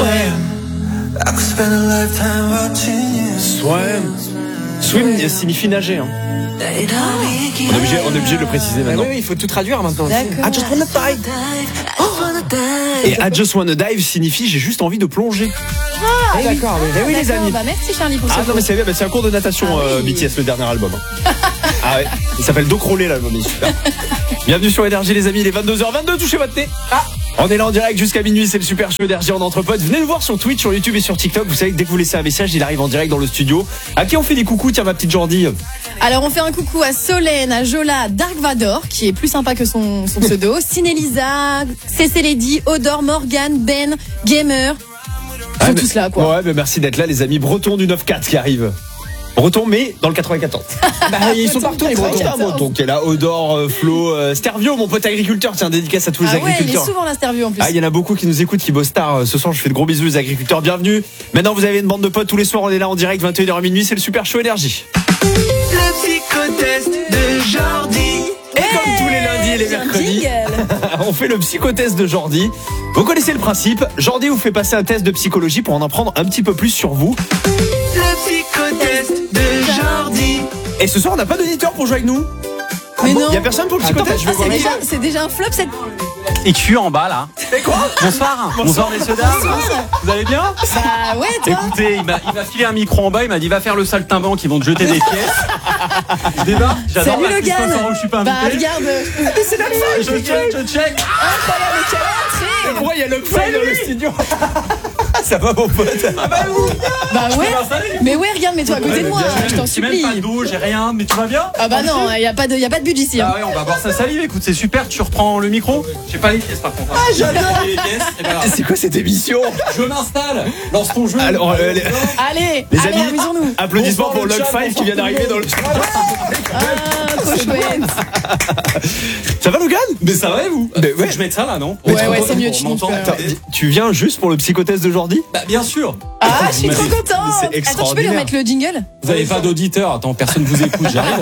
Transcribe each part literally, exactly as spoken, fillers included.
Swim. Swim signifie nager. Hein. On est obligé, on est obligé de le préciser maintenant. Ah oui, il faut tout traduire maintenant. D'accord. I just wanna dive. Oh. Et I just wanna dive signifie j'ai juste envie de plonger. Ah, oui. D'accord. Mais oui, les amis. Bah, merci Charlie pour Ah ce non, mais c'est bien, c'est un cours de natation, ah, euh, oui. B T S, le dernier album. Ah ouais, il s'appelle Dos Crawlé l'album, il est super. Bienvenue sur Énergie les amis, il est vingt-deux heures vingt-deux, touchez votre thé. Ah, on est là en direct jusqu'à minuit, c'est le super show Énergie en entre potes. Venez nous voir sur Twitch, sur YouTube et sur TikTok. Vous savez que dès que vous laissez un message, il arrive en direct dans le studio. À qui on fait des coucous, tiens ma petite Jordi? Alors on fait un coucou à Solène, à Jola, Dark Vador, qui est plus sympa que son, son pseudo, Cinélisa, Cécé Lady, Odor, Morgan, Ben, Gamer. Ils sont mais, tous là quoi. Ouais, mais merci d'être là les amis. Breton du neuf quatre qui arrive. Breton mais dans le quatre-vingt-quatorze. Bah, ils sont partout les Bretons. Ah, Breton qui est là, Odor, euh, Flo, euh, Stervio, mon pote agriculteur. Tiens, dédicace à tous les Ah ouais, il est agriculteurs. souvent là, Stervio en plus. Ah, il y en a beaucoup qui nous écoutent, qui bossent tard. Ce soir, je fais de gros bisous les agriculteurs. Bienvenue. Maintenant, vous avez une bande de potes tous les soirs. On est là en direct, vingt et une heures minuit. C'est le super show Énergie. Le psychotest de Jordi. Et comme tous les lundis et les j'ai un mercredis, jingle. on fait le psychotest de Jordi. Vous connaissez le principe. Jordi vous fait passer un test de psychologie pour en apprendre un petit peu plus sur vous. Le psychotest de Jordi. Et ce soir, on n'a pas d'auditeur pour jouer avec nous. Mais non. Il y a personne pour le psychotest. Je Ah, vais voir c'est, les déjà, gars. c'est déjà un flop cette. Et tu es en bas là. Mais quoi? Bonsoir. Bonsoir messieurs dames. Vous allez bien? Bah ouais toi. Écoutez, il m'a, il m'a filé un micro en bas, il m'a dit va faire le saltimbanque, ils vont te jeter des pièces. Je débarque, j'adore Salut la le gars. Christophe où je suis pas Bah invité. regarde. C'est la fin. Je check, je check. Incroyable, quelle entrée. Pourquoi il y a le fail dans le studio? Ça va mon pote? Bah ouais. Mais ouais, regarde, mets-toi à côté de moi, je t'en J'ai même supplie. pas d'eau, j'ai rien, mais tu vas bien? Ah bah non, y a pas de, y a pas de budget ici. Hein. Ah ouais, on va boire sa salive, écoute, c'est super, tu reprends le micro. J'ai pas les pièces par contre. Ah j'adore. les pièces, et ben alors, C'est quoi cette émission? je m'installe, lance ton jeu. Alors, euh, les, Allez, les allez, amis, amusons-nous. applaudissements Bonsoir, pour le Log chat, cinq qui bonsoir vient tout le d'arriver monde. dans le studio. Ah, trop chouette. Ça va Logan? Mais ça va et vous? Mais Faut ouais. que je mette ça là, non? Ouais, Mais ouais, tu c'est mieux, m'entends, tu on m'entend. nous fais- Attends, tu viens juste pour le psychotest de Jordi? Bah bien sûr. Ah, je suis Mais trop c'est- contente. c'est Attends, tu peux lui extraordinaire. remettre le jingle? Vous avez pas d'auditeur, attends, personne vous écoute, j'arrive.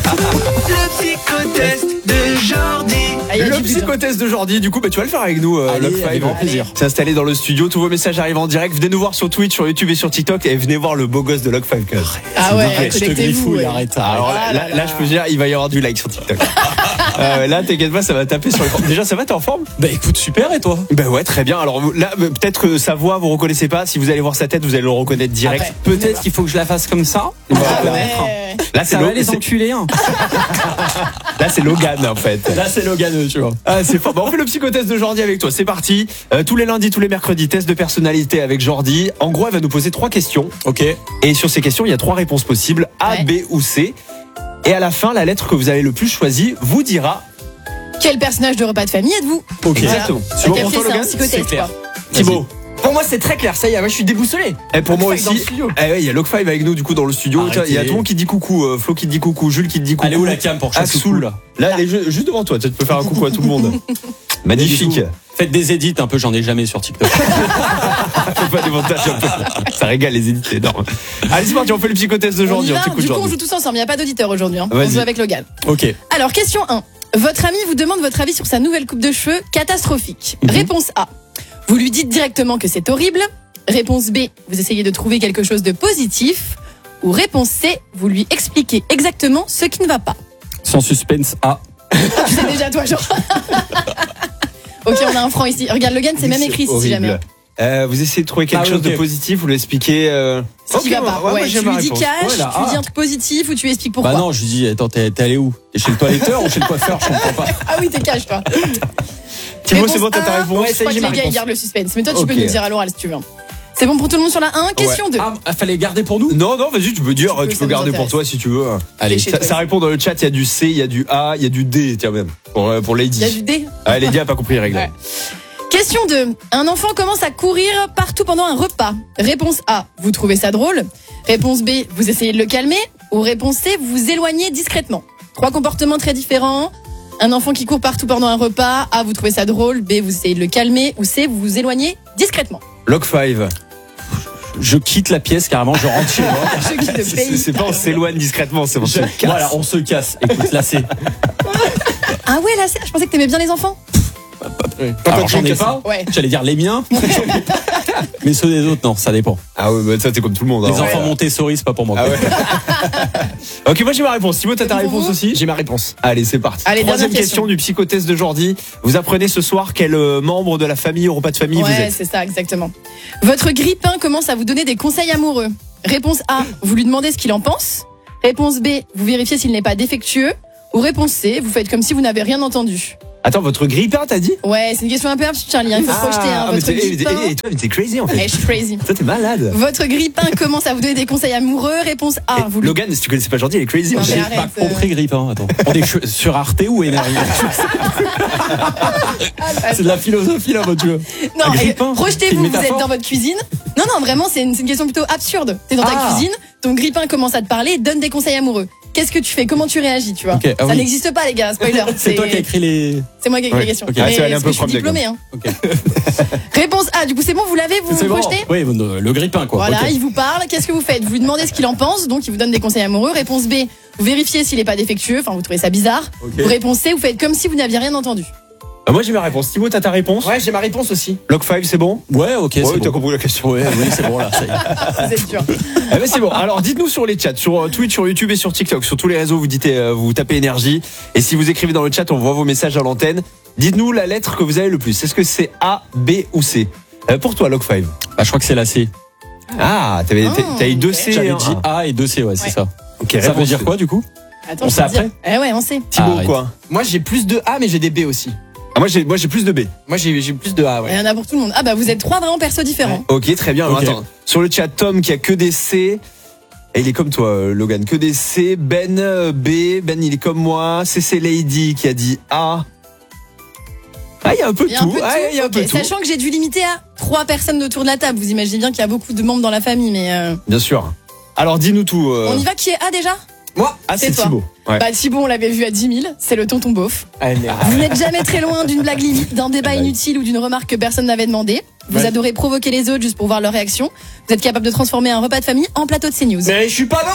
Le psychotest de Jordi. Ah, y a Le du but, hein. psychotest de Jordi, du coup, bah, tu vas le faire avec nous, euh, Allez, Log avec cinq. grand plaisir. C'est installé dans le studio, tous vos messages arrivent en direct. Venez nous voir sur Twitch, sur YouTube et sur TikTok et venez voir le beau gosse de Log cinq. Ah ouais, Arrête, je te connectez-vous. griffouille, ouais. arrête, Alors arrête. là, là, là, je peux dire, il va y avoir du like sur TikTok. euh, là, t'inquiète pas, ça va taper sur les formes. Déjà, ça va, t'es en forme? Bah écoute, super, et toi? Ben ouais, très bien. Alors là, peut-être que sa voix, vous reconnaissez pas. Si vous allez voir sa tête, vous allez le reconnaître direct. Après, peut-être qu'il faut que je la fasse comme ça. On va Ah reconnaître. ouais. Là, c'est Ça va Lo- les c'est- enculés, hein. là, c'est Logan, en fait. Là c'est Loganeux, tu vois. Ah, c'est fort. Bon, on fait le psychotest de Jordi avec toi. C'est parti. Euh, tous les lundis, tous les mercredis, test de personnalité avec Jordi. En gros, elle va nous poser trois questions. Ok. Et sur ces questions, il y a trois réponses possibles. A, Ouais. B ou C. Et à la fin, la lettre que vous avez le plus choisie vous dira. Quel personnage de repas de famille êtes-vous? Ok. Exactement. C'est C'est bon pour toi, c'est un Logan? psychotest, C'est clair. quoi. Thibaut. Pour moi, c'est très clair. Ça y est, moi, je suis déboussolé. Et pour moi Log cinq dans aussi. le studio. Eh ouais, il y a Log cinq avec nous du coup dans le studio. Arrêtez. Tiens, il y a tout le monde qui dit coucou. euh, Flo qui te dit coucou. Jules qui te dit coucou. Elle est où la cam pour que je fasse Axoul. coucou, là? Là, elle est ju- juste devant toi. Tu peux faire un coucou à tout le monde. Magnifique. Des bisous. Faites des edits un peu, j'en ai jamais sur TikTok. Fais pas des montages un peu. Ça régale les édits, c'est énorme. Allez, c'est parti, on fait le psychotest de On y Jordi. On va, t'écoute du coup, on Jordi. joue tous ensemble. Il n'y a pas d'auditeur aujourd'hui. Hein. On Vas-y. joue avec Logan. Ok. Alors, question un. Votre ami vous demande votre avis sur sa nouvelle coupe de cheveux catastrophique. Mhm. Réponse A. Vous lui dites directement que c'est horrible. Réponse B. Vous essayez de trouver quelque chose de positif. Ou réponse C. Vous lui expliquez exactement ce qui ne va pas. Sans suspense A. Tu sais déjà toi, genre. Ok, on a un franc ici. Regarde, Logan, c'est même écrit ici, si horrible. jamais. Euh, vous essayez de trouver quelque Ah oui, chose ok. de positif, vous l'expliquez. Euh... Ce qui ok, va pas. ouais, Ouais, moi, tu j'aime lui la dis réponse. cash, Ouais, là, tu lui dis ah. un truc positif ou tu lui expliques pourquoi. Bah non, je lui dis, attends, t'es, t'es allé où? T'es chez le toiletteur ou chez le coiffeur? Je comprends pas. Ah oui, t'es cash, toi. Thibaut, c'est bon, t'as ta un. réponse? Ouais, je crois que les gars, ils gardent le suspense. Mais toi, tu peux Ok. nous dire à l'oral si tu veux. C'est bon pour tout le monde sur la un. Question deux. Ah, fallait garder pour nous? Non, non, vas-y, tu peux dire, Tu peux, tu ça peux nous garder pour intéresse. toi si tu veux. Allez, Chez Ça, toi. ça répond dans le chat, il y a du C, il y a du A, il y a du D, tiens même. Pour, euh, pour Lady. Il y a du D. Ah, Lady a pas compris les règles. Ouais. Question deux. Un enfant commence à courir partout pendant un repas. Réponse A. Vous trouvez ça drôle. Réponse B. Vous essayez de le calmer. Ou réponse C. Vous vous éloignez discrètement. Trois comportements très différents. Un enfant qui court partout pendant un repas. A. Vous trouvez ça drôle. B. Vous essayez de le calmer. Ou C. Vous vous éloignez discrètement. Log cinq. Je quitte la pièce carrément, je rentre chez moi. Je quitte le C'est pays. c'est pas on s'éloigne discrètement, c'est on se Je- casse. Voilà, on se casse. Écoute, là c'est. Ah ouais, là, c'est- je pensais que t'aimais bien les enfants. Alors j'en ai pas. Ouais. J'allais dire les miens. Mais ceux des autres, non, ça dépend. Ah ouais, bah ça c'est comme tout le monde. Les hein. enfants Ouais. Montessori, c'est pas pour moi. Ah ouais. Ok, moi j'ai ma réponse. Thibaut, t'as ta C'est pour réponse vous aussi? J'ai ma réponse. Allez, c'est parti. Allez, Troisième dernière question question. du psychotest de Jordi. Vous apprenez ce soir quel euh, membre de la famille au repas de famille vous Ouais, êtes. c'est ça, exactement. Votre grippin commence à vous donner des conseils amoureux. Réponse A, vous lui demandez ce qu'il en pense. Réponse B, vous vérifiez s'il n'est pas défectueux. Ou réponse C, vous faites comme si vous n'avez rien entendu. Attends, votre grippin, t'as dit? Ouais, c'est une question un peu absurde, Charlie. hein. Il faut se projeter. Hein. ah, mais Votre t'es- et, grippin. et- et toi, mais t'es crazy en Ouais, fait. je suis crazy. Toi, t'es malade. Votre grippin commence à vous donner des conseils amoureux. Réponse A, Et vous lui... Logan, si tu connaissais pas Jordi, il est crazy. Non, en mais fait. arrête. Pas compris Grippin, attends. On est ch- sur Arte ou Énergie? C'est de la philosophie là, votre jeu. Non, Un et grippin, c'est projetez-vous, une vous êtes métaphore. dans votre cuisine. Non, non, vraiment, c'est une, c'est une question plutôt absurde. T'es dans ta Ah. cuisine, ton grippin commence à te parler et te donne des conseils amoureux. Qu'est-ce que tu fais? Comment tu réagis, tu vois? Ok, ah Ça oui. n'existe pas, les gars, spoiler. C'est toi qui as écrit les. C'est moi qui ai écrit Ouais, les questions. ok. Mais Ah, c'est allé un parce peu que je suis premier, diplômée. Hein. Ok. Réponse A, du coup, c'est bon, vous l'avez, vous C'est vous bon. projetez? Oui, le le Grippin quoi. Voilà, Ok. il vous parle. Qu'est-ce que vous faites? Vous lui demandez ce qu'il en pense, donc il vous donne des conseils amoureux. Réponse B, vous vérifiez s'il n'est pas défectueux. Enfin, vous trouvez ça bizarre. Ok. Vous réponse C, vous faites comme si vous n'aviez rien entendu. Ah, moi j'ai ma réponse. Thibaut, t'as ta réponse? Ouais, j'ai ma réponse aussi. Lock five, c'est bon? Ouais, ok, Ouais, c'est t'as bon. compris la question. Ouais, oui, c'est bon là. ça y est. Vous êtes dur. Ah ben c'est bon. Alors dites-nous sur les chats, sur euh, Twitch, sur YouTube et sur TikTok, sur tous les réseaux, vous dites, euh, vous tapez énergie. Et si vous écrivez dans le chat, on voit vos messages à l'antenne. Dites-nous la lettre que vous avez le plus. Est-ce que c'est A, B ou C? Euh, Pour toi, Lock five. Bah, je crois que c'est la C. Ah, t'avais, Ah, t'as- t'as eu deux ok. C. J'avais hein. dit A et deux C, ouais, c'est Ouais. ça. Ok, Ça veut réponse dire C. quoi du coup? Attends, On je sait peux te dire. après Eh ouais, on sait. Thibaut, Arrête. quoi? Moi, j'ai plus de A, mais j'ai des B aussi. Ah, moi j'ai, moi j'ai plus de B. Moi, j'ai j'ai plus de A, Il ouais. y en a pour tout le monde. Ah bah vous êtes trois vraiment persos différents. Ok, très bien. Alors, Ok. attends. Sur le chat, Tom qui a que des C. Et il est comme toi, euh, Logan, que des C. Ben, euh, B. Ben, il est comme moi. C C Lady qui a dit A. Ah, il y a un peu de Il y a un tout. peu de Ah, tout. il y a un peu Ok, de tout. Sachant que j'ai dû limiter à trois personnes autour de la table. Vous imaginez bien qu'il y a beaucoup de membres dans la famille, mais euh, Bien sûr. Alors, dis-nous tout. euh. on y va. Qui est A déjà? Moi, Ah, c'est c'est toi. Thibaut. Ouais. Bah Thibaut, on l'avait vu à dix mille. C'est le tonton beauf. allez, merde. Vous n'êtes jamais très loin d'une blague limite, d'un débat Blague. inutile ou d'une remarque que personne n'avait demandé. Vous Ouais. adorez provoquer les autres juste pour voir leur réaction. Vous êtes capable de transformer un repas de famille en plateau de CNews. Mais je suis pas dans